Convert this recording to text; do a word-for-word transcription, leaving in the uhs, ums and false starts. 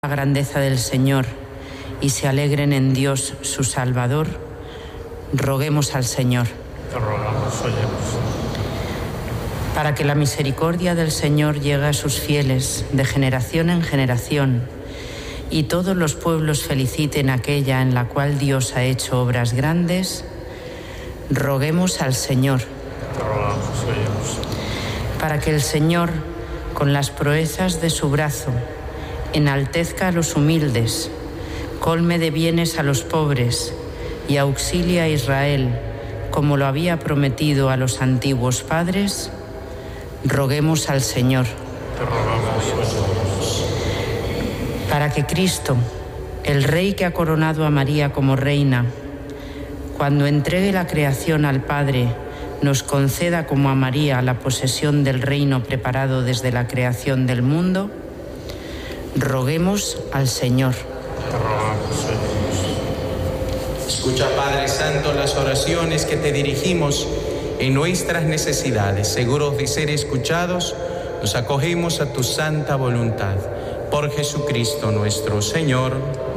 la grandeza del Señor y se alegren en Dios su Salvador, roguemos al Señor. Te rogamos, óyenos. Para que la misericordia del Señor llegue a sus fieles de generación en generación y todos los pueblos feliciten aquella en la cual Dios ha hecho obras grandes, roguemos al Señor. Te rogamos, óyenos. Para que el Señor, con las proezas de su brazo, enaltezca a los humildes, colme de bienes a los pobres y auxilie a Israel, como lo había prometido a los antiguos padres, roguemos al Señor. Te rogamos, óyenos. Para que Cristo, el Rey que ha coronado a María como reina, cuando entregue la creación al Padre, nos conceda como a María la posesión del reino preparado desde la creación del mundo, roguemos al Señor. Te rogamos, óyenos. Escucha, Padre Santo, las oraciones que te dirigimos en nuestras necesidades. Seguros de ser escuchados, nos acogemos a tu santa voluntad. Por Jesucristo nuestro Señor.